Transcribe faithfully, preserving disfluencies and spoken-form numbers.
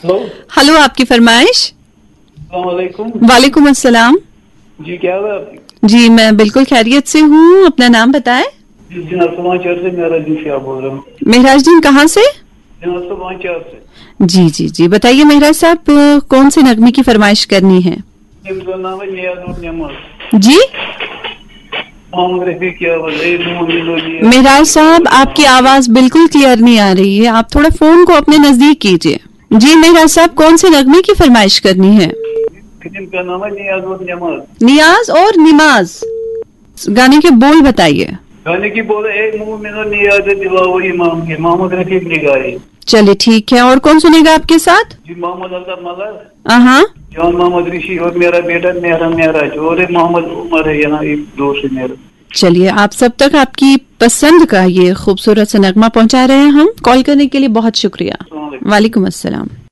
Hello hello, आपकी फरमाइश। वालेकुम। वालेकुम अस्सलाम। जी क्या हुआ आपकी? जी मैं बिल्कुल खैरियत से हूँ, अपना नाम बताएं। जनाब समाचार से मेरा दिन शाह बोल रहा हूँ। मेहराज कहाँ से? जनाब समाचार से। जी जी जी बताइए मेहराज साहब, कौन से नगमे की फरमाइश करनी है? इनका नाम है नियाज और नमाज। जी मोहम्मद रफी क्या बोल मेहराज साहब, आपकी आवाज बिल्कुल क्लियर नहीं आ रही है, आप थोड़ा फोन को अपने नजदीक कीजिए। जी मेहराज साहब, कौन से नगमे की फरमाइश करनी है? इनका नाम है नियाज और नमाज। नियाज और निमाज, गाने के बोल बताइए। गाने की बोल एक मोमिन और नियाज दिला वो इमाम के, मोहम्मद रफी ने गाई। चलिए ठीक है, और कौन सुनेगा आपके साथ? जी मोहम्मद अल्ताफ मलक, हाँ, जॉन मोहम्मद ऋषि और मेरा बेटा मेहरा मेहराज और एक मोहम्मद उमर है यहाँ एक दोस्त है मेरा। चलिए आप सब तक आपकी पसंद का ये खूबसूरत सा नगमा पहुंचा रहे हैं हम। कॉल करने के लिए बहुत शुक्रिया। वालेकुम अस्सलाम।